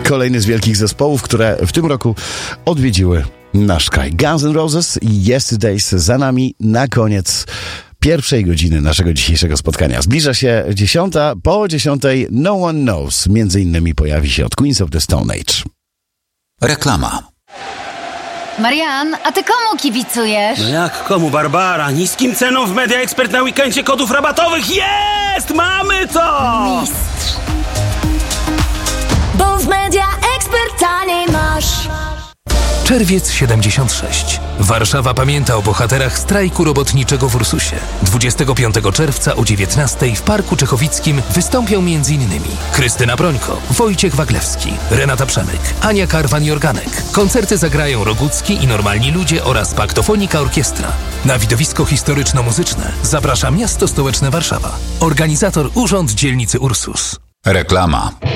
kolejny z wielkich zespołów, które w tym roku odwiedziły nasz kraj. Guns N' Roses i Yesterdays za nami na koniec pierwszej godziny naszego dzisiejszego spotkania. Zbliża się 10. Po 10 No One Knows. Między innymi pojawi się od Queens of the Stone Age. Reklama. Marian, a ty komu kibicujesz? No jak komu, Barbara? Niskim ceną w Media Expert na weekendzie kodów rabatowych jest! Mamy to! Mistrz. Bo w Media Expert taniej masz. Czerwiec 76. Warszawa pamięta o bohaterach strajku robotniczego w Ursusie. 25 czerwca o 19 w Parku Czechowickim wystąpią m.in. Krystyna Brońko, Wojciech Waglewski, Renata Przemyk, Ania Karwan-Jorganek. Koncerty zagrają Rogucki i Normalni Ludzie oraz Paktofonika Orkiestra. Na widowisko historyczno-muzyczne zaprasza Miasto Stołeczne Warszawa. Organizator Urząd Dzielnicy Ursus. Reklama.